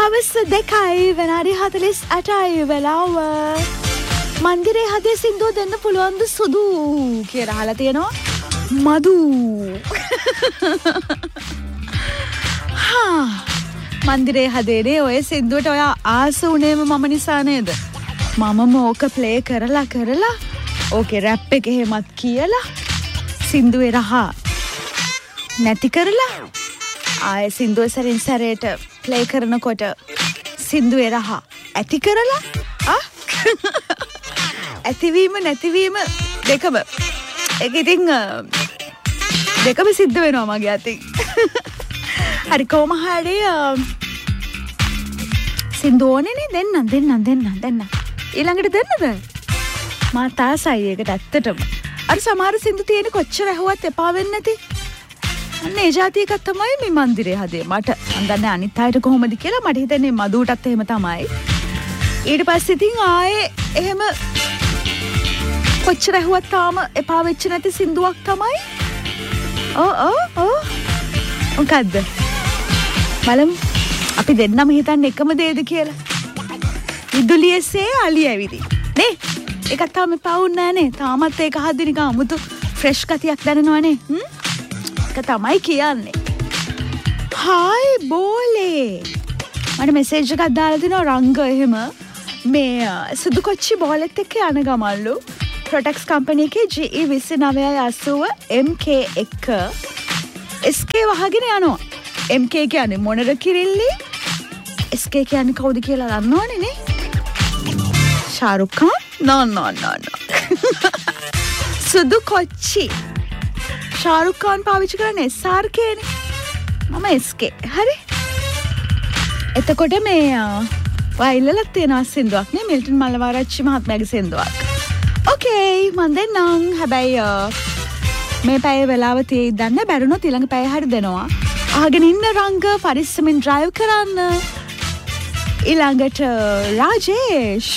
හවස 2යි විනාඩි 48යි වෙලාව. මන්දිරේ හදේ සින්දුව දෙන්න පුළුවන්ද සුදු කියලා අහලා තියෙනවා. මදු. මන්දිරේ හදේනේ ඔය සින්දුවට ඔයා ආස උනේම මම නිසා නේද? මම ඕක ප්ලේ කරලා ඕකේ රැප් එක එහෙමත් කියලා සින්දුවේ රහ නැති කරලා ආයේ සින්දුව සරින් සරේට ප්ලේ කරනකොට සින්දුවේ රහ ඇති කරලා ඇතිවීම නැතිවීම දෙකම ඒක ඉතින් දෙකම සිද්ධ වෙනවා මගේ අතින්. හරි කොහොම හරි සින්දුව ඕනේනේ දෙන්න. ඊළඟට දෙන්නද? මා තාසයි ඒකට ඇත්තටම. අර සමහර සින්දු තියෙන කොච්චර ඇහුවත් එපා වෙන්නේ නැති. අන්න ඒ જાති එකක් තමයි මේ මන්දිරේ හදේ. මට මන් දන්නේ අනිත් අයට කොහොමද කියලා. මට හිතන්නේ මදුවටත් එහෙම තමයි. ඊට පස්සේ ඉතින් ආයේ එහෙම කොච්චර ඇහුවත් තාම එපා වෙච්ච නැති සින්දුවක් තමයි. මොකද්ද? බලමු. අපි දෙන්නම හිතන්නේ එකම දේද කියලා. ඉදුලියසේ අලිය ඇවිදි. නේ? ඒක තාම එපා වුන්නේ නැහනේ. තාමත් ඒක හදි නිකන් අමුතු ෆ්‍රෙෂ් ගතියක් දැනෙනවනේ. ඒක තමයි කියන්නේ. හායි බෝලේ. මට මෙසේජ් එකක් දාලා තිනවා රංග එහෙම මේ සුදු කොච්චි බෝලෙත් එක්ක යන ගමන්ලු ප්‍රොටෙක්ස් කම්පැනි එකේ GE2980 MK එක SK වහගෙන යනවා. MK කියන්නේ මොනර කිරිල්ලි? SK කියන්නේ කවුද කියලා දන්නවනේ නේ? ශාරුක් ඛාන්? No. සුදු කොච්චි. ශාරුක් ඛාන් පාවිච්චි කරන්නේ SRK නේ. මම SK. හරි. එතකොට මේ වයිල්ලලක් තියෙනවා සින්දුවක් නේ මිල්ටන් මල්ලවාරච්චි මහත්මයාගේ සින්දුවක්. ඕකේ මන් දෙන්නම්. හැබැයි මේ පැය වෙලාව තියෙයි දන්න බැරුණොත් ඊළඟ පැය හරි දෙනවා. අහගෙන ඉන්න රංග පරිස්සමින් ඩ්‍රයිව් කරන්න. ඊළඟට රාජේෂ්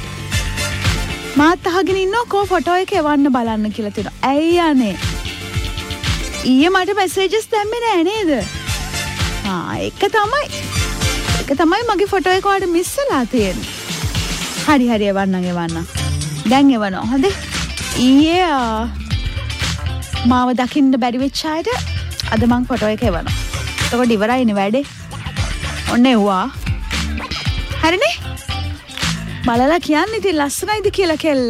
මාත් අහගෙන ඉන්නවා කෝ ෆොටෝ එක එවන්න බලන්න කියලා තියෙනවා. ඇයි යන්නේ? ඊයේ මට මෙසේජස් දැම්මේ නෑ නේද? ඒක තමයි මගේ ෆොටෝ එක වලට මිස් වෙලා තියෙන්නේ. හරි එවන්න. දැන් එවනවා. හොඳේ. ඊයේ මාව දකින්න බැරි වෙච්ච අයට අද මං ෆොටෝ එක එවනවා. එතකොට ඉවරයිනේ වැඩේ. ඔන්න එව්වා. හරිනේ? බලලා කියන්නේ ඉතින් ලස්සනයිද කියලා කෙල්ල.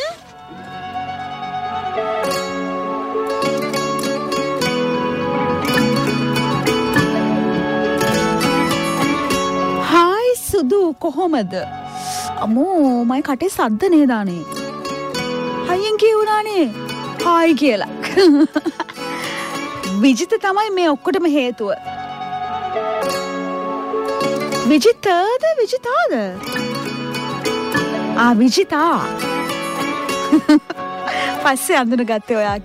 හායි සුදු කොහොමද? අමෝ මයි කටේ සද්ද නේද අනේ. හයියෙන් කියුණානේ. හායි කියලා. විජිත තමයි මේ ඔක්කොටම හේතුව. විජිතාද? විජිතා. පස්සේ අඳුන ගත්තේ ඔයා.